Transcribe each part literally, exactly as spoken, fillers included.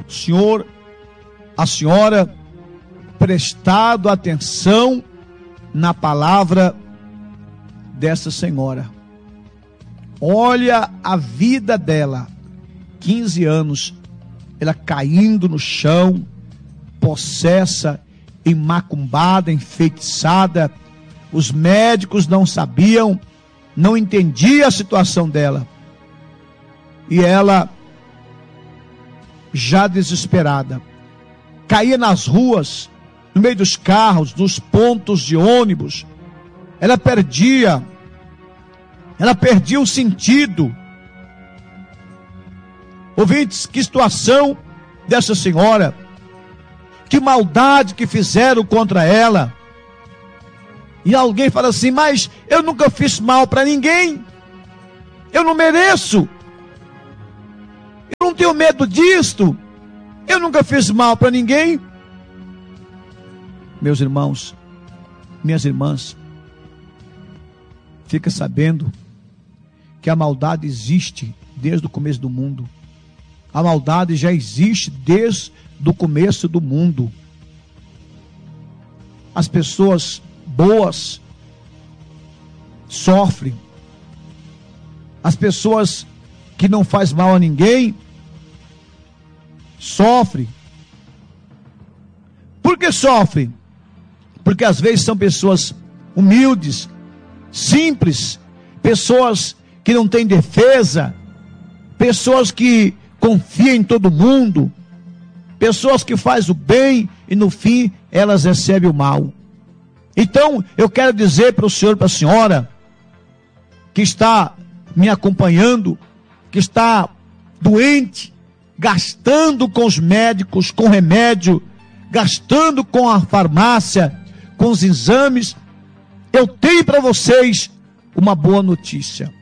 senhor, a senhora, prestado atenção na palavra dessa senhora. Olha a vida dela, quinze anos, ela caindo no chão, possessa, enmacumbada, enfeitiçada. Os médicos não sabiam, não entendiam a situação dela. E ela, já desesperada, caía nas ruas, no meio dos carros, nos pontos de ônibus. Ela perdia, ela perdia o sentido. Ouvintes, que situação dessa senhora, que maldade que fizeram contra ela. E alguém fala assim: mas eu nunca fiz mal para ninguém, eu não mereço, eu não tenho medo disto, eu nunca fiz mal para ninguém. Meus irmãos, minhas irmãs, fica sabendo que a maldade existe desde o começo do mundo. A maldade já existe desde o começo do mundo. As pessoas boas sofrem. As pessoas que não fazem mal a ninguém sofrem. Por que sofrem? Porque às vezes são pessoas humildes, simples, pessoas que não têm defesa, pessoas que confiam em todo mundo, pessoas que fazem o bem e no fim elas recebem o mal. Então eu quero dizer para o senhor, para a senhora que está me acompanhando, que está doente, gastando com os médicos, com remédio, gastando com a farmácia, com os exames, eu tenho para vocês uma boa notícia.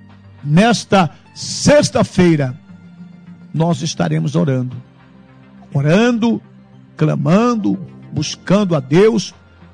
Nesta sexta-feira nós estaremos orando, orando, clamando, buscando a Deus,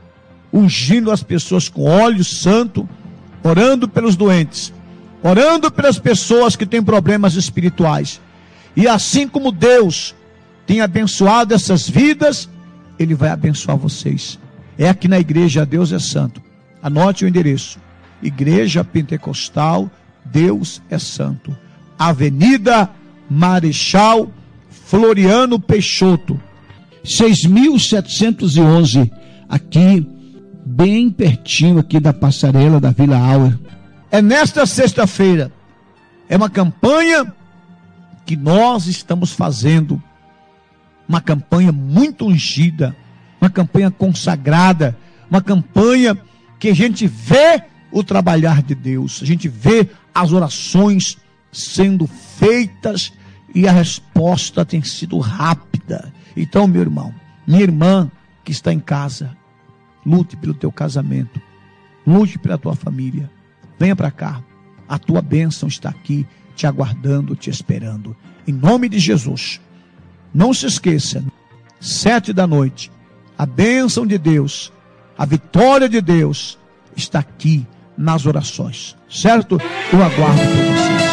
ungindo as pessoas com óleo santo, orando pelos doentes, orando pelas pessoas que têm problemas espirituais. E assim como Deus tem abençoado essas vidas, Ele vai abençoar vocês. É aqui na igreja Deus é Santo. Anote o endereço: Igreja Pentecostal Deus é Santo, Avenida Marechal Floriano Peixoto, seis mil setecentos e onze, aqui bem pertinho aqui da passarela da Vila Auer. É nesta sexta-feira. É uma campanha que nós estamos fazendo, uma campanha muito ungida, uma campanha consagrada, uma campanha que a gente vê o trabalhar de Deus, a gente vê as orações sendo feitas e a resposta tem sido rápida. Então, meu irmão, minha irmã que está em casa, lute pelo teu casamento, lute pela tua família, venha para cá, a tua bênção está aqui, te aguardando, te esperando, em nome de Jesus. Não se esqueça, sete da noite, a bênção de Deus, a vitória de Deus está aqui nas orações, certo? Eu aguardo por você.